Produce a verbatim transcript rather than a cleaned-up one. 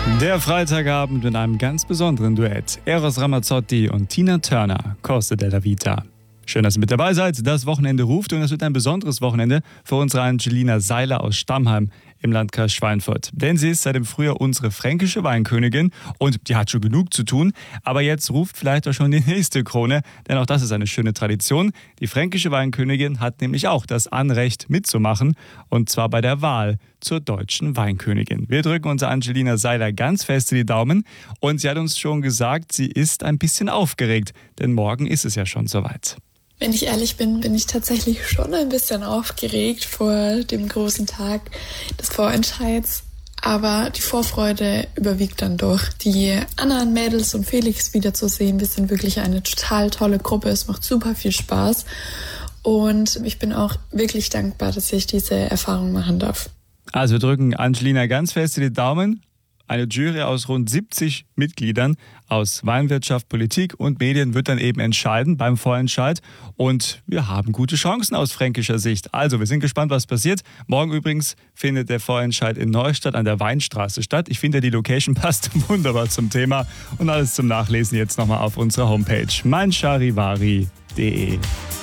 Der Freitagabend mit einem ganz besonderen Duett. Eros Ramazzotti und Tina Turner, Corso della Vita. Schön, dass ihr mit dabei seid. Das Wochenende ruft und es wird ein besonderes Wochenende für unsere Angelina Seiler aus Stammheim im Landkreis Schweinfurt. Denn sie ist seit dem Frühjahr unsere fränkische Weinkönigin und die hat schon genug zu tun. Aber jetzt ruft vielleicht auch schon die nächste Krone, denn auch das ist eine schöne Tradition. Die fränkische Weinkönigin hat nämlich auch das Anrecht mitzumachen und zwar bei der Wahl zur deutschen Weinkönigin. Wir drücken unserer Angelina Seiler ganz fest die Daumen und sie hat uns schon gesagt, sie ist ein bisschen aufgeregt, denn morgen ist es ja schon soweit. Wenn ich ehrlich bin, bin ich tatsächlich schon ein bisschen aufgeregt vor dem großen Tag des Vorentscheids. Aber die Vorfreude überwiegt dann doch. Die anderen Mädels und Felix wiederzusehen, wir sind wirklich eine total tolle Gruppe. Es macht super viel Spaß. Und ich bin auch wirklich dankbar, dass ich diese Erfahrung machen darf. Also wir drücken Angelina ganz fest die Daumen. Eine Jury aus rund siebzig Mitgliedern aus Weinwirtschaft, Politik und Medien wird dann eben entscheiden beim Vorentscheid. Und wir haben gute Chancen aus fränkischer Sicht. Also wir sind gespannt, was passiert. Morgen übrigens findet der Vorentscheid in Neustadt an der Weinstraße statt. Ich finde, die Location passt wunderbar zum Thema. Und alles zum Nachlesen jetzt nochmal auf unserer Homepage mein charivari punkt de.